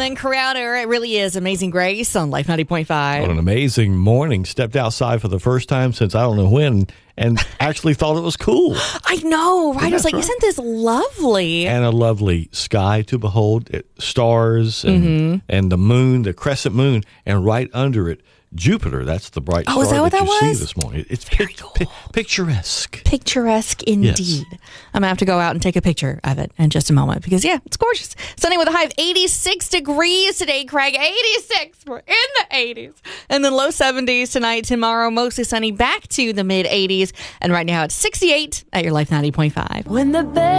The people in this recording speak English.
Glenn Crowder. It really is Amazing Grace on Life 90.5. What an amazing morning. Stepped outside for the first time since I don't know when and actually thought it was cool. I know, right? I was like, right? Isn't this lovely? And a lovely sky to behold, stars and the moon, the crescent moon, and right under it, Jupiter. That's the bright star is that what that that you was? see this morning. It's Very cool. picturesque. Picturesque indeed. Yes. I'm going to have to go out and take a picture of it in just a moment because, yeah, it's gorgeous. Sunny with a high of 86 degrees today, Craig. 86. We're in the 80s. And then low 70s tonight. Tomorrow, mostly sunny, back to the mid 80s. And right now it's 68 at your Life 90.5. When the bell